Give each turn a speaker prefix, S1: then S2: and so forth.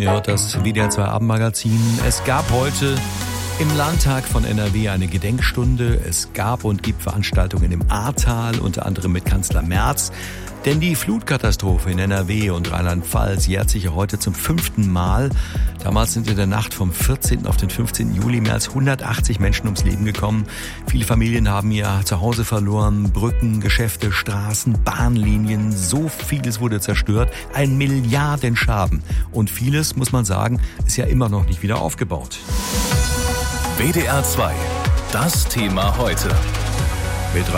S1: Ihr hört das WDR 2 Abendmagazin. Es gab heute im Landtag von NRW eine Gedenkstunde. Es gab und gibt Veranstaltungen im Ahrtal, unter anderem mit Kanzler Merz. Denn die Flutkatastrophe in NRW und Rheinland-Pfalz jährt sich ja heute zum 5. Mal. Damals sind in der Nacht vom 14. auf den 15. Juli mehr als 180 Menschen ums Leben gekommen. Viele Familien haben ihr Zuhause verloren, Brücken, Geschäfte, Straßen, Bahnlinien, so vieles wurde zerstört. 1 Milliarden Schaden. Und vieles, muss man sagen, ist ja immer noch nicht wieder aufgebaut.
S2: WDR 2, das Thema heute.